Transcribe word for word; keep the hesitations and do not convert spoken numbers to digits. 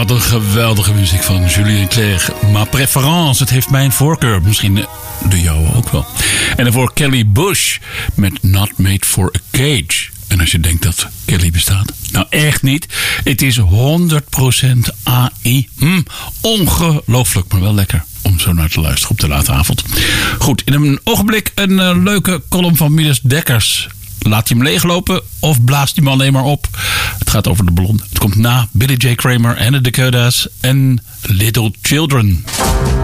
Wat een geweldige muziek van Julien Clerc. Ma préférence, het heeft mijn voorkeur. Misschien de jouwe ook wel. En daarvoor Kelly Bush met Not Made for a Cage. En als je denkt dat Kelly bestaat. Nou, echt niet. Het is honderd procent A I. Hm, ongelooflijk, maar wel lekker om zo naar te luisteren op de late avond. Goed, in een ogenblik een uh, leuke column van Midas Dekkers. Laat hij hem leeglopen of blaast hij hem alleen maar op? Het gaat over de ballon. Het komt na Billy J. Kramer en de Dakotas en Little Children.